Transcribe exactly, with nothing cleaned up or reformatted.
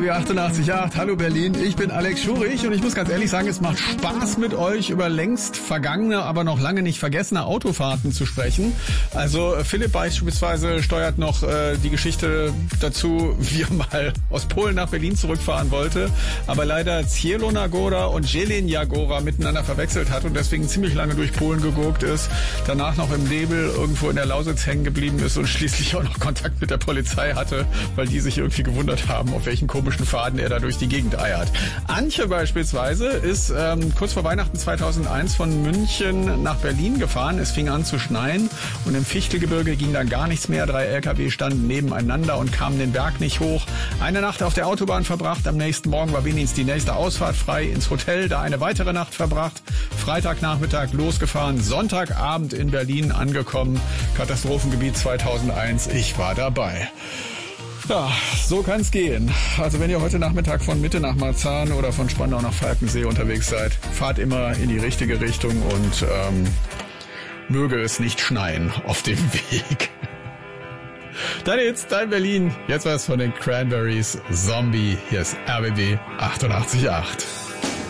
achtundachtzig Komma acht, hallo Berlin, ich bin Alex Schurich und ich muss ganz ehrlich sagen, es macht Spaß mit euch über längst vergangene, aber noch lange nicht vergessene Autofahrten zu sprechen. Also Philipp beispielsweise steuert noch äh, die Geschichte dazu, wie er mal aus Polen nach Berlin zurückfahren wollte, aber leider Zielona Góra und Jelenia Góra miteinander verwechselt hat und deswegen ziemlich lange durch Polen gegurkt ist, danach noch im Nebel irgendwo in der Lausitz hängen geblieben ist und schließlich auch noch Kontakt mit der Polizei hatte, weil die sich irgendwie gewundert haben, auf welchen komischen Faden er da durch die Gegend eiert. Antje beispielsweise ist ähm, kurz vor Weihnachten zweitausendeins von München nach Berlin gefahren. Es fing an zu schneien und im Fichtelgebirge ging dann gar nichts mehr. Drei L K W standen nebeneinander und kamen den Berg nicht hoch. Eine Nacht auf der Autobahn verbracht. Am nächsten Morgen war wenigstens die nächste Ausfahrt frei ins Hotel. Da eine weitere Nacht verbracht. Freitagnachmittag losgefahren. Sonntagabend in Berlin angekommen. Katastrophengebiet zweitausendeins. Ich war dabei. Ja, so kann's gehen. Also wenn ihr heute Nachmittag von Mitte nach Marzahn oder von Spandau nach Falkensee unterwegs seid, fahrt immer in die richtige Richtung und ähm, möge es nicht schneien auf dem Weg. Dann jetzt, dein Berlin. Jetzt was von den Cranberries. Zombie. Hier ist R B B achtundachtzig Komma acht.